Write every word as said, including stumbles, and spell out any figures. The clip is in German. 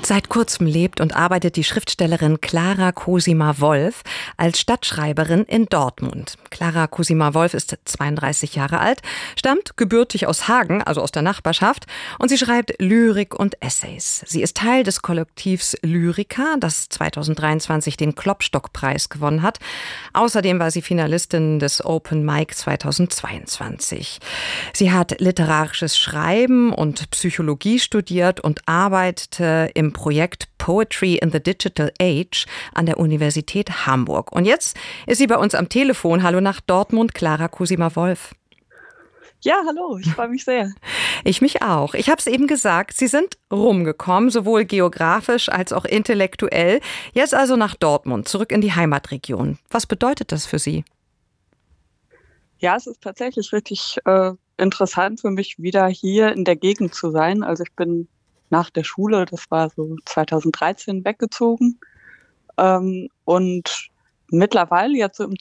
Seit kurzem lebt und arbeitet die Schriftstellerin Klara Cosima-Wolf als Stadtschreiberin in Dortmund. Klara Cosima-Wolf ist zweiunddreißig Jahre alt, stammt gebürtig aus Hagen, also aus der Nachbarschaft, und sie schreibt Lyrik und Essays. Sie ist Teil des Kollektivs Lyrica, das zweitausenddreiundzwanzig den Klopstock-Preis gewonnen hat. Außerdem war sie Finalistin des Open Mic zweitausendzweiundzwanzig. Sie hat literarisches Schreiben und Psychologie studiert und arbeitete im Projekt Poetry in the Digital Age an der Universität Hamburg. Und jetzt ist sie bei uns am Telefon. Hallo nach Dortmund, Klara Cosima-Wolf. Ja, hallo, ich freue mich sehr. Ich mich auch. Ich habe es eben gesagt, Sie sind rumgekommen, sowohl geografisch als auch intellektuell. Jetzt also nach Dortmund, zurück in die Heimatregion. Was bedeutet das für Sie? Ja, es ist tatsächlich richtig äh, interessant für mich, wieder hier in der Gegend zu sein. Also ich bin nach der Schule, das war so zweitausenddreizehn, weggezogen. Ähm, und mittlerweile jetzt so im